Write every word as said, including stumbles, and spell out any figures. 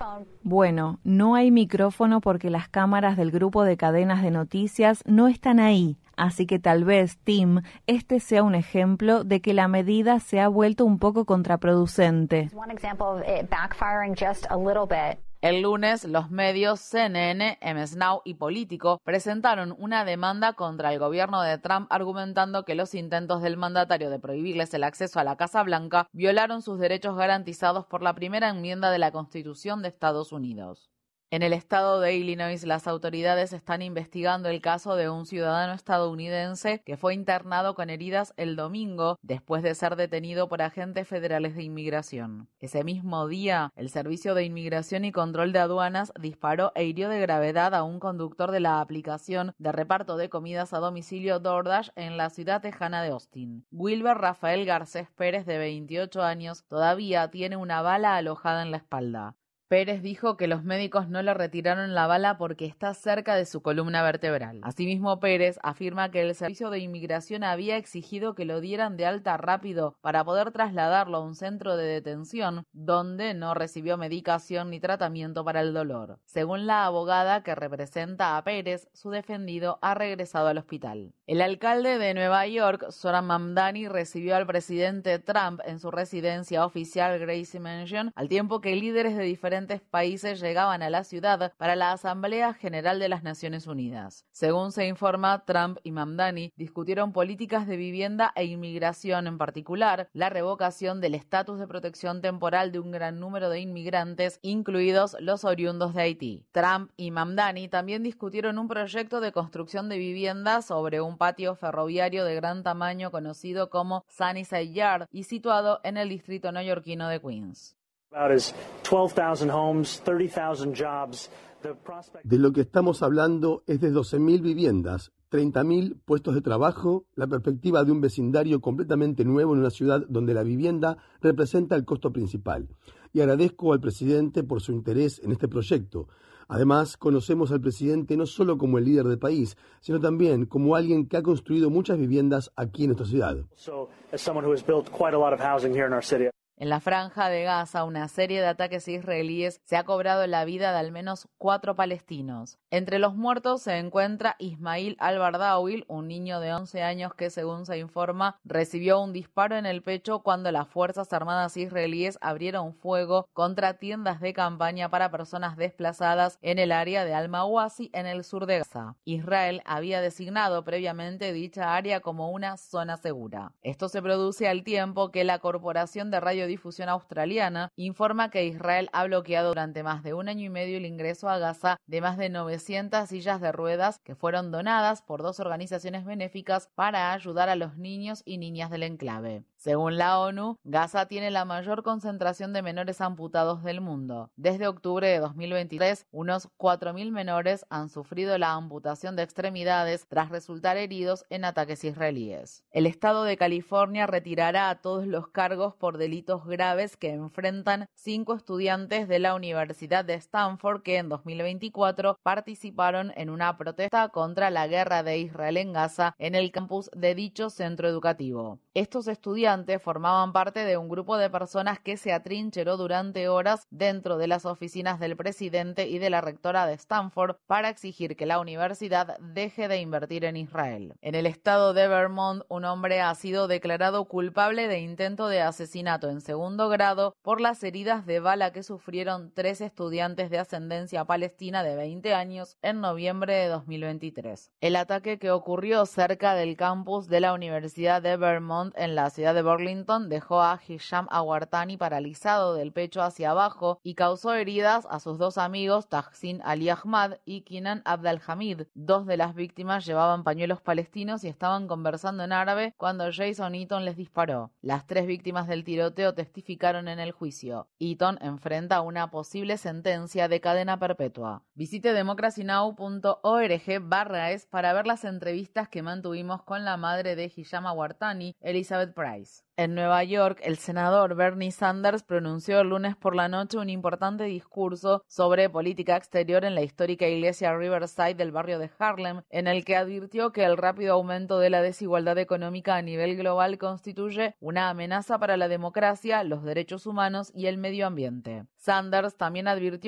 Bueno, no hay micrófono porque las cámaras del grupo de cadenas de noticias no están ahí. Así que tal vez, Tim, este sea un ejemplo de que la medida se ha vuelto un poco contraproducente. El lunes, los medios C N N, M S Now y Político presentaron una demanda contra el gobierno de Trump argumentando que los intentos del mandatario de prohibirles el acceso a la Casa Blanca violaron sus derechos garantizados por la primera enmienda de la Constitución de Estados Unidos. En el estado de Illinois, las autoridades están investigando el caso de un ciudadano estadounidense que fue internado con heridas el domingo después de ser detenido por agentes federales de inmigración. Ese mismo día, el Servicio de Inmigración y Control de Aduanas disparó e hirió de gravedad a un conductor de la aplicación de reparto de comidas a domicilio DoorDash en la ciudad tejana de Austin. Wilber Rafael Garcés Pérez, de veintiocho años, todavía tiene una bala alojada en la espalda. Pérez dijo que los médicos no le retiraron la bala porque está cerca de su columna vertebral. Asimismo, Pérez afirma que el Servicio de Inmigración había exigido que lo dieran de alta rápido para poder trasladarlo a un centro de detención donde no recibió medicación ni tratamiento para el dolor. Según la abogada que representa a Pérez, su defendido ha regresado al hospital. El alcalde de Nueva York, Zohran Mamdani, recibió al presidente Trump en su residencia oficial Gracie Mansion, al tiempo que líderes de diferentes países llegaban a la ciudad para la Asamblea General de las Naciones Unidas. Según se informa, Trump y Mamdani discutieron políticas de vivienda e inmigración, en particular la revocación del estatus de protección temporal de un gran número de inmigrantes, incluidos los oriundos de Haití. Trump y Mamdani también discutieron un proyecto de construcción de viviendas sobre un patio ferroviario de gran tamaño conocido como Sunnyside Yard y situado en el distrito neoyorquino de Queens. De lo que estamos hablando es de doce mil viviendas, treinta mil puestos de trabajo, la perspectiva de un vecindario completamente nuevo en una ciudad donde la vivienda representa el costo principal. Y agradezco al presidente por su interés en este proyecto. Además, conocemos al presidente no solo como el líder del país, sino también como alguien que ha construido muchas viviendas aquí en nuestra ciudad. En la Franja de Gaza, una serie de ataques israelíes se ha cobrado la vida de al menos cuatro palestinos. Entre los muertos se encuentra Ismail al-Bardawil, un niño de once años que, según se informa, recibió un disparo en el pecho cuando las Fuerzas Armadas israelíes abrieron fuego contra tiendas de campaña para personas desplazadas en el área de Al-Mawasi, en el sur de Gaza. Israel había designado previamente dicha área como una zona segura. Esto se produce al tiempo que la Corporación de Radio Difusión australiana informa que Israel ha bloqueado durante más de un año y medio el ingreso a Gaza de más de novecientas sillas de ruedas que fueron donadas por dos organizaciones benéficas para ayudar a los niños y niñas del enclave. Según la ONU, Gaza tiene la mayor concentración de menores amputados del mundo. Desde octubre de dos mil veintitrés, unos cuatro mil menores han sufrido la amputación de extremidades tras resultar heridos en ataques israelíes. El estado de California retirará a todos los cargos por delitos graves que enfrentan cinco estudiantes de la Universidad de Stanford que en dos mil veinticuatro participaron en una protesta contra la guerra de Israel en Gaza en el campus de dicho centro educativo. Estos estudiantes formaban parte de un grupo de personas que se atrincheró durante horas dentro de las oficinas del presidente y de la rectora de Stanford para exigir que la universidad deje de invertir en Israel. En el estado de Vermont, un hombre ha sido declarado culpable de intento de asesinato en segundo grado por las heridas de bala que sufrieron tres estudiantes de ascendencia palestina de veinte años en noviembre de dos mil veintitrés. El ataque, que ocurrió cerca del campus de la Universidad de Vermont en la ciudad de Burlington, dejó a Hisham Awartani paralizado del pecho hacia abajo y causó heridas a sus dos amigos Tahsin Ali Ahmad y Kinan Abdelhamid. Dos de las víctimas llevaban pañuelos palestinos y estaban conversando en árabe cuando Jason Eaton les disparó. Las tres víctimas del tiroteo testificaron en el juicio. Eaton enfrenta una posible sentencia de cadena perpetua. Visite democracynow punto org barra es para ver las entrevistas que mantuvimos con la madre de Hisham Awartani, Elizabeth Price. En Nueva York, el senador Bernie Sanders pronunció el lunes por la noche un importante discurso sobre política exterior en la histórica iglesia Riverside del barrio de Harlem, en el que advirtió que el rápido aumento de la desigualdad económica a nivel global constituye una amenaza para la democracia, los derechos humanos y el medio ambiente. Sanders también advirtió